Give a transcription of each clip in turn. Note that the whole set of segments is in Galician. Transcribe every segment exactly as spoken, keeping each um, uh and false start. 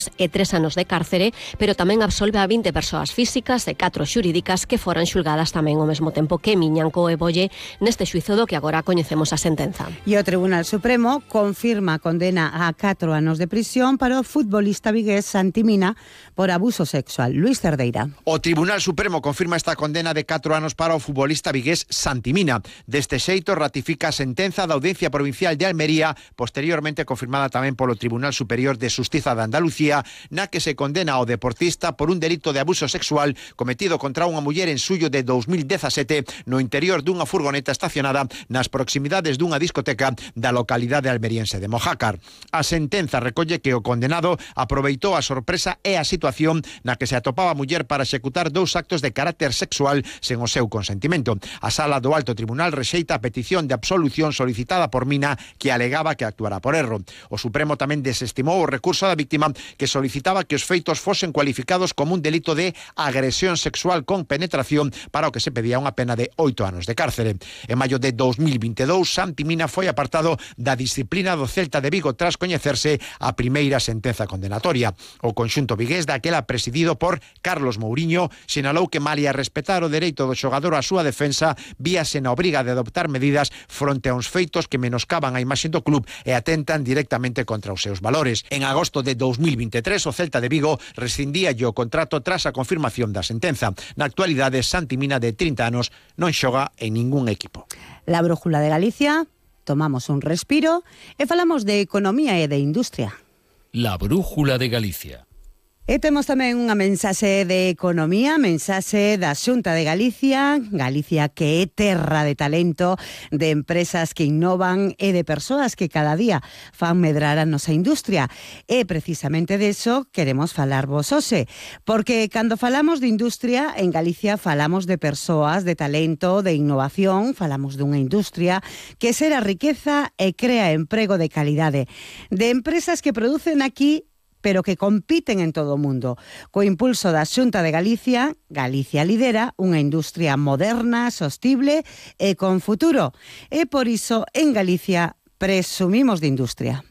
e tres anos de cárcere, pero tamén absolve a vinte persoas físicas e catro xurídicas que foran xulgadas tamén ao mesmo tempo que Miñanco e Bolle neste xuízo do que agora coñecemos a sentenza. E o Tribunal Supremo confirma a condena a catro anos de prisión para o futbolista vigués Santi Mina por abuso sexual. Luis Cerdeira. O Tribunal Supremo confirma esta condena de catro anos para o futbolista vigués Santi Mina. Deste xeito ratifica a sentenza da Audiencia Provincial de Almería, posteriormente confirmada tamén polo Tribunal Superior de Xustiza de Andalucía, na que se condena ao deportista por un delito de abuso sexual cometido contra unha muller en xullo de dos mil dezasete no interior dunha furgoneta estacionada nas proximidades dunha discoteca da localidade almeriense de Mojácar. A sentenza recolle que o condenado aproveitou a sorpresa e a situación na que se atopaba a muller para executar dous actos de carácter sexual sen o seu consentimento. A Sala do Alto Tribunal rexeita a petición de absolución solicitada por Mina, que alegaba que actuara por erro. O Supremo tamén desestimou o recurso da víctima, que solicitaba que os feitos fosen cualificados como un delito de agresión sexual con penetración, para o que se pedía unha pena de oito anos de cárcere. En maio de dos mil vinte e dous, Santi Mina foi apartado da disciplina do Celta de Vigo tras coñecerse a primeira sentenza condenatoria. O conxunto vigués, daquela presidido por Carlos Mouriño, sinalou que malia respetar o dereito do xogador á súa defensa, víase na obriga de adoptar medidas fronte a uns feitos que menoscaban a imaxe do club e atentan directamente contra os seus valores. En agosto de dos mil vinte e tres, o Celta de Vigo rescindía o contrato tras a confirmación da sentenza. Na actualidade, Santi Mina, de trinta anos, non xoga en ningún equipo. La Brújula de Galicia, tomamos un respiro e falamos de economía e de industria. La Brújula de Galicia. E temos tamén unha mensaxe de economía, mensaxe da Xunta de Galicia, Galicia que é terra de talento, de empresas que innovan e de persoas que cada día fan medrar a nosa industria. E precisamente deso queremos falarvos hoxe, porque cando falamos de industria, en Galicia falamos de persoas, de talento, de innovación, falamos dunha industria que xera riqueza e crea emprego de calidade, de empresas que producen aquí pero que compiten en todo o mundo. Co impulso da Xunta de Galicia, Galicia lidera unha industria moderna, sostible e con futuro. E por iso, en Galicia, presumimos de industria.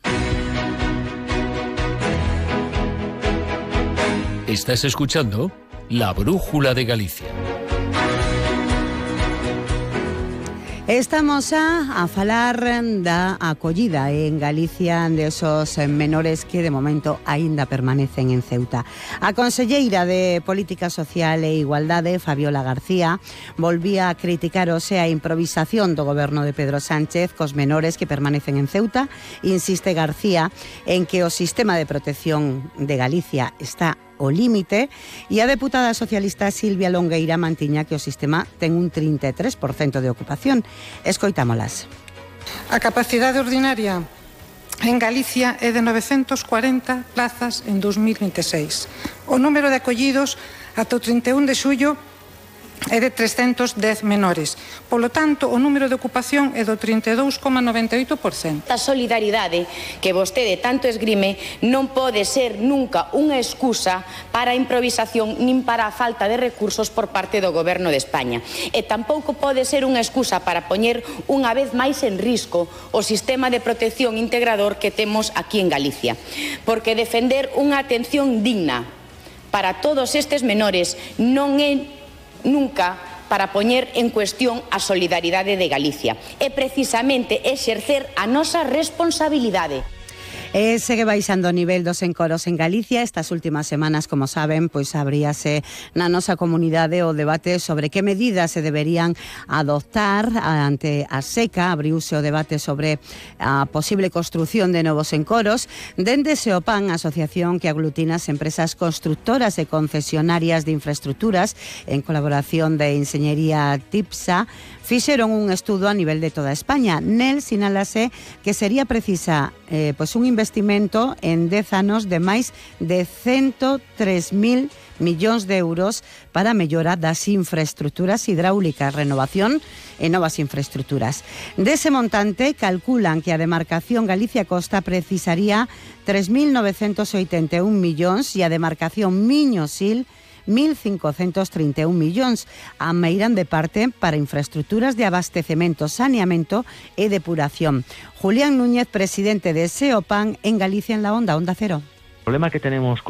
Estás escuchando La Brújula de Galicia. Estamos a, a falar da acollida en Galicia de esos menores que de momento aínda permanecen en Ceuta. A conselleira de Política Social e Igualdade, Fabiola García, volvía a criticar hoxe a improvisación do goberno de Pedro Sánchez cos menores que permanecen en Ceuta. Insiste García en que o sistema de protección de Galicia está o límite, e a deputada socialista Silvia Longueira mantiña que o sistema ten un trinta e tres por cento de ocupación. Escoitámolas. A capacidade ordinaria en Galicia é de novecentas e cuarenta plazas en dos mil vinte e seis. O número de acollidos ata o trinta e un de xullo é de trescentos dez menores. Polo tanto, o número de ocupación é do trinta e dous coma noventa e oito por cento. A solidaridade que vostede tanto esgrime non pode ser nunca unha excusa para a improvisación nin para a falta de recursos por parte do Goberno de España. E tampouco pode ser unha excusa para poñer unha vez máis en risco o sistema de protección integrador que temos aquí en Galicia. Porque defender unha atención digna para todos estes menores non é nunca para poñer en cuestión a solidaridade de Galicia. É precisamente exercer a nosa responsabilidade. E segue baixando o nivel dos encoros en Galicia. Estas últimas semanas, como saben, pois abríase na nosa comunidade o debate sobre que medidas se deberían adoptar ante a seca. Abriuse o debate sobre a posible construción de novos encoros. Dende SEOPAN, asociación que aglutina as empresas constructoras e concesionarias de infraestructuras, en colaboración de Enxeñería TIPSA, fixeron un estudo a nivel de toda España. Nel sinálase que sería precisa eh, pois un investimento en dez anos de máis de ciento tres mil millóns de euros para a mellora das infraestructuras hidráulicas, renovación e novas infraestructuras. Dese montante, calculan que a demarcación Galicia Costa precisaría tres mil novecentos oitenta e un millóns e a demarcación Miño-Sil mil cincocentos trinta e un millóns. A meiran de parte para infraestructuras de abastecemento, saneamento e depuración. Julián Núñez, presidente de SEOPAN en Galicia en la Onda, Onda Cero. El problema que tenemos